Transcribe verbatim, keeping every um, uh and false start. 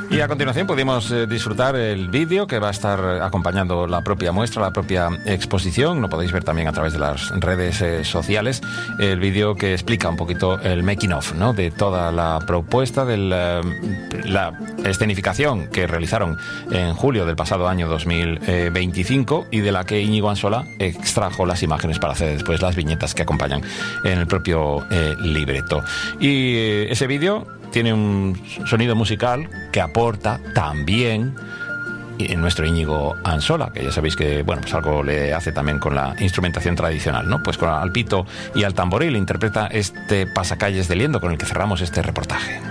Y a continuación pudimos eh, disfrutar el vídeo que va a estar acompañando la propia muestra, la propia exposición. Lo podéis ver también a través de las redes eh, sociales. El vídeo que explica un poquito el making of, ¿no?, de toda la propuesta de la, la escenificación que realizaron en julio del pasado año dos mil veinticinco y de la que Íñigo Ansola extrajo las imágenes para hacer después las viñetas que acompañan en el propio eh, libreto. Y eh, ese vídeo tiene un sonido musical que aporta también nuestro Íñigo Ansola, que ya sabéis que, bueno, pues algo le hace también con la instrumentación tradicional, ¿no? Pues con al pito y al tamboril interpreta este Pasacalles de Liendo con el que cerramos este reportaje.